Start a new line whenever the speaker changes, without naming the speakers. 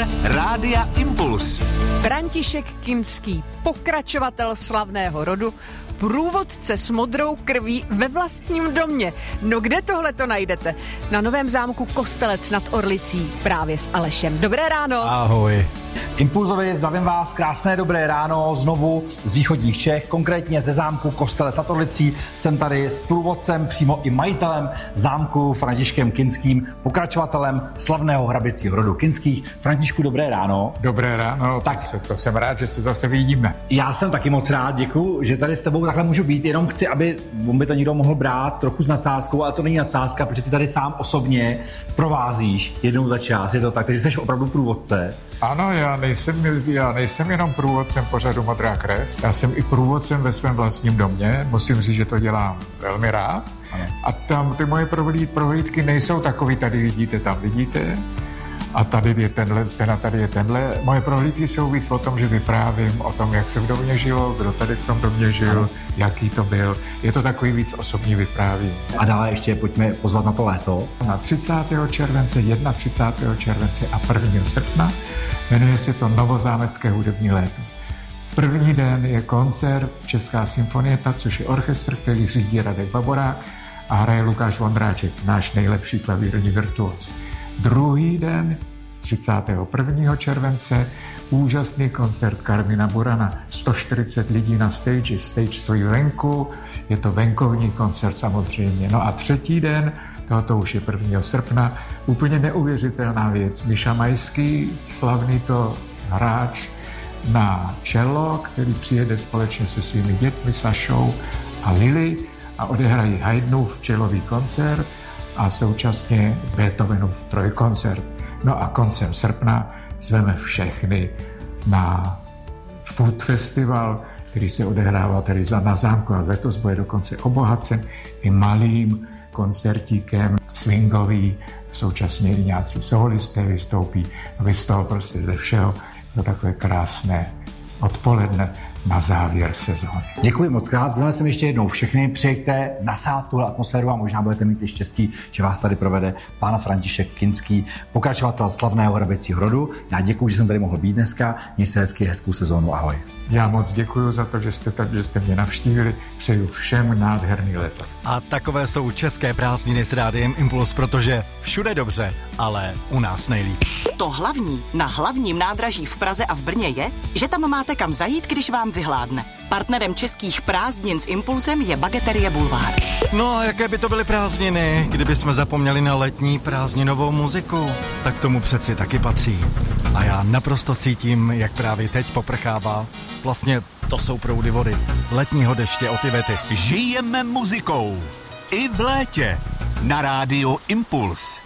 magazín Rádia Impuls.
František Kinský, pokračovatel slavného rodu, průvodce s modrou krví ve vlastním domě. No kde tohle to najdete? Na Novém zámku Kostelec nad Orlicí právě s Alešem. Dobré ráno.
Ahoj. Impulzově zdravím vás, krásné dobré ráno znovu z východních Čech, konkrétně ze zámku Kostelec nad Orlicí. Jsem tady s průvodcem, přímo i majitelem zámku Františkem Kinským, pokračovatelem slavného hraběcího rodu Kinských. Františku, dobré ráno.
Dobré ráno, tak to jsem rád, že se zase vidíme.
Já jsem taky moc rád, děkuju, že tady s tebou takhle můžu být, jenom chci, aby to někdo mohl brát trochu s nadsázkou, ale to není nadsázka, protože ty tady sám osobně provázíš jednou za čas, je to tak, takže jsi opravdu průvodce.
Ano, já nejsem jenom průvodcem pořadu Modrá krev, já jsem i průvodcem ve svém vlastním domě, musím říct, že to dělám velmi rád. Ano. A tam ty moje prohlídky nejsou takový, tady vidíte, a tady je tenhle scén a tady je tenhle. Moje prohlídky jsou víc o tom, že vyprávím o tom, jak se v domě žilo, kdo tady v tom domě žil, jaký to byl. Je to takový víc osobní vyprávění.
A dále ještě pojďme pozvat na to léto.
Na 30. července, 31. července a 1. srpna jmenuje se to Novozámecké hudební léto. První den je koncert Česká symfonieta, což je orchestr, který řídí Radek Baborák a hraje Lukáš Vondráček, náš nejlepší klavírní virtuóz. Druhý den, 31. července, úžasný koncert Karmina Burana. 140 lidí na stage stojí venku, je to venkovní koncert samozřejmě. No a třetí den, tohoto už je 1. srpna, úplně neuvěřitelná věc. Miša Majský, slavný to hráč na cello, který přijede společně se svými dětmi Sašou a Lily a odehrají Haydnův cellový koncert a současně Beethovenův trojkoncert. No a koncem srpna zveme všechny na Food Festival, který se odehrává tady na zámku a letos bude dokonce obohacen i malým koncertíkem swingový, současně i nějací solisté vystoupí, aby z toho prostě ze všeho to takové krásné odpoledne na závěr sezóny.
Děkuji moc krát, zveme sem ještě jednou všechny, přijďte nasát tuhle atmosféru a možná budete mít i štěstí, že vás tady provede pán František Kinský, pokračovatel slavného hraběcího rodu. Já děkuji, že jsem tady mohl být dneska, měj se hezkou sezónu, ahoj.
Já moc děkuji za to, že jste mě navštívili, přeju všem nádherný léto.
A takové jsou české prázdniny s Rádiem Impuls, protože všude dobře, ale u nás nejlíp.
To hlavní na hlavním nádraží v Praze a v Brně je, že tam máte kam zajít, když vám vyhládne. Partnerem českých prázdnin s Impulsem je Bageterie Bulvár.
No a jaké by to byly prázdniny, kdyby jsme zapomněli na letní prázdninovou muziku? Tak tomu přeci taky patří. A já naprosto cítím, jak právě teď poprchává. Vlastně to jsou proudy vody, letního deště od Ivety.
Žijeme muzikou. I v létě. Na Rádiu Impuls.